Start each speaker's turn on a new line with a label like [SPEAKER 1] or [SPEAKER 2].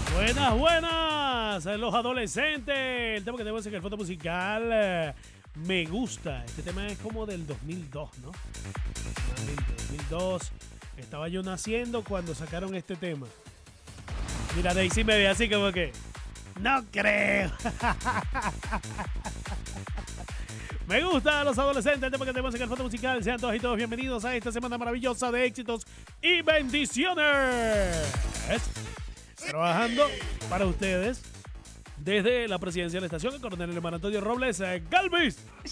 [SPEAKER 1] Buenas, buenas, los adolescentes. El tema que tenemos en el foto musical me gusta. Este tema es como del 2002, ¿no? Del 2002. Estaba yo naciendo cuando sacaron este tema. Mira, Daisy me ve así como que... No creo. Me gusta los adolescentes, el tema que tenemos en el foto musical. Sean todos y todos bienvenidos a esta semana maravillosa de éxitos y bendiciones. Trabajando para ustedes desde la presidencia de la estación, el coronel Hermano Antonio Robles Galvis.